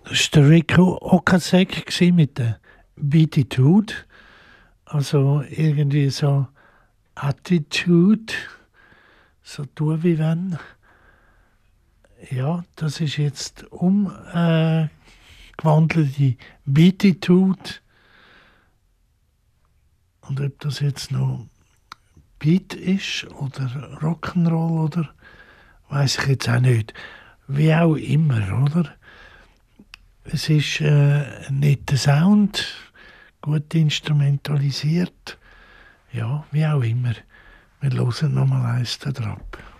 Das war der Rico Okasek mit der Beatitude. Also irgendwie so Attitude, so tun wie wenn. Ja, das ist jetzt gewandelt in Beatitude. Und ob das jetzt noch Beat ist oder Rock'n'Roll oder weiß ich jetzt auch nicht. Wie auch immer, oder? Es ist ein netter Sound, gut instrumentalisiert. Ja, wie auch immer. Wir hören nochmal eins da drauf.